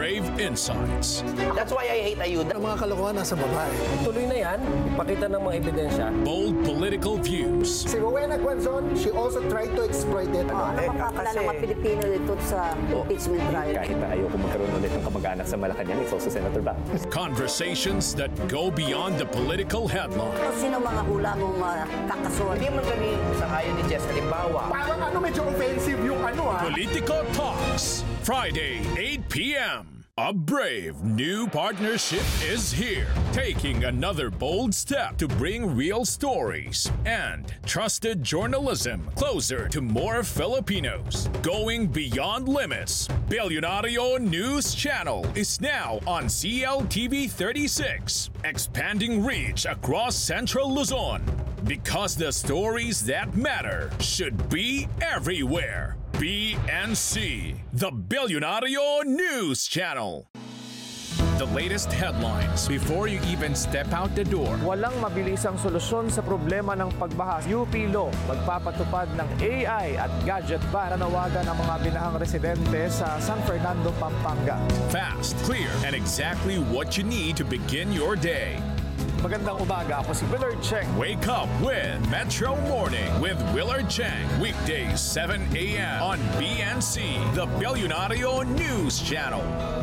Brave Insights. That's why I hate ayuda. Ang mga kalokohan nasa babae. Tuloy na yan, ipakita ng mga ebidensya. Bold political views. Si Rowena Guanzon, she also tried to exploit it. Makakala ng mga Pilipino dito sa impeachment trial. Kahit na ayaw ko magkaroon ulit ng kamag-anak sa Malacanang, it's also Senator Bang. Conversations that go beyond the political headline. Sino mga hula mong kakasuhan? Hindi mo kami sangayon ni Jess. Halimbawa, Parang medyo offensive yung Politico Talks, Friday, 8 p.m. A brave new partnership is here, taking another bold step to bring real stories and trusted journalism closer to more Filipinos. Going beyond limits, Billionario News Channel is now on CLTV 36, expanding reach across Central Luzon. Because the stories that matter should be everywhere. BNC, the Billionario News Channel. The latest headlines before you even step out the door. Walang mabilisang solusyon sa problema ng pagbaha. UP Law magpapatupad ng AI at gadget ban. Nanawagan ng mga binahang residente sa San Fernando, Pampanga. Fast, clear, and exactly what you need to begin your day. Magandang umaga, ako si Willard Cheng. Wake up with Metro Morning with Willard Chang. Weekdays 7 a.m. on BNC, the Billionario News Channel.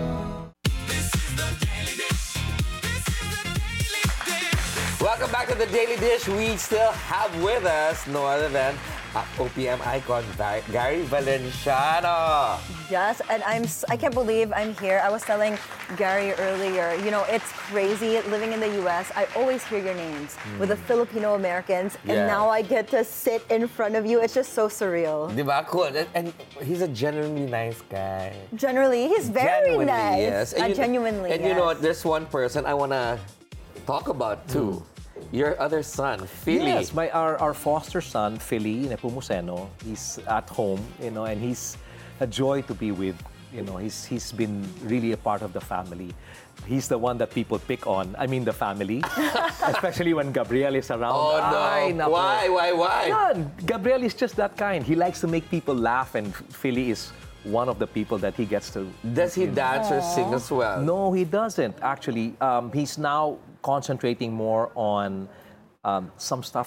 welcome back to the Daily Dish. We still have with us no other than OPM icon Gary Valenciano. Yes, and I can't believe I'm here. I was telling Gary earlier, you know, it's crazy living in the U.S. I always hear your names with the Filipino Americans, and now I get to sit in front of you. It's just so surreal. Diba? Cool. And he's a genuinely nice guy. Generally, he's very Genuinely, nice. yes. And Genuinely, And you know what? There's one person I want to talk about too. Your other son, Philly. Yes, our foster son, Philly Nepomuceno, he's at home, you know, and he's a joy to be with. You know, he's been really a part of the family. He's the one that people pick on. I mean, the family, especially when Gabriel is around. Oh no! Ay, nako. Why? No, Gabriel is just that kind. He likes to make people laugh, and Philly is one of the people that he gets to. Does he dance or sing as well? No, he doesn't. Actually, he's now concentrating more on some stuff